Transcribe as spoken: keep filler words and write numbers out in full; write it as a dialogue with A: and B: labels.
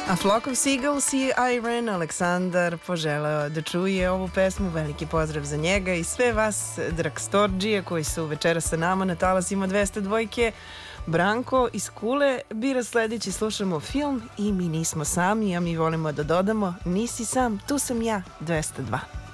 A: A Flock of Seagulls i Iron Aleksandar poželeo da čuje ovu pesmu. Veliki pozdrav za njega i sve vas dragstorđije koji su večera sa nama na talasima dvesta dvojke. Branko iz Kule bira sledeći, slušamo film I mi nismo sami, a mi volimo da dodamo nisi sam, tu sam ja, dvesta dva.